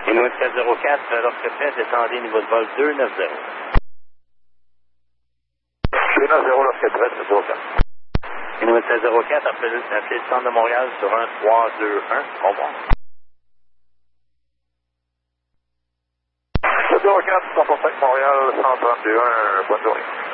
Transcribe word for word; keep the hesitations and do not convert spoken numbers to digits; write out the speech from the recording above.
Inuit sept zéro quatre, lorsque prêt, descendez niveau de vol deux neuf zéro. deux neuf zéro, lorsque prêt, sept zéro quatre. Inuit sept zéro quatre, appelez, appelez le centre de Montréal sur un trois deux un. Au revoir. sept zéro quatre, cent pour cinq Montréal, cent trente-deux un, bonne journée.